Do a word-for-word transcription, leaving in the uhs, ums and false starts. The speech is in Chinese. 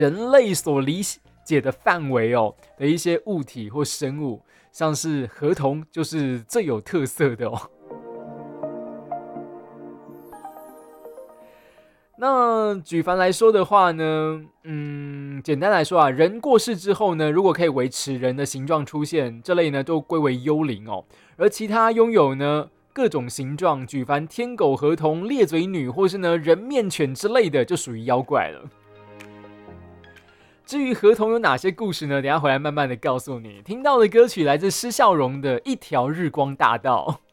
人类所理解的范围哦的一些物体或生物，像是河童就是最有特色的哦。那举凡来说的话呢，嗯，简单来说啊，人过世之后呢，如果可以维持人的形状出现，这类呢都归为幽灵哦。而其他拥有呢各种形状，举凡天狗、河童、裂嘴女，或是呢人面犬之类的，就属于妖怪了。至于河童有哪些故事呢？等一下回来慢慢的告诉你。听到的歌曲来自施孝荣的《一条日光大道》。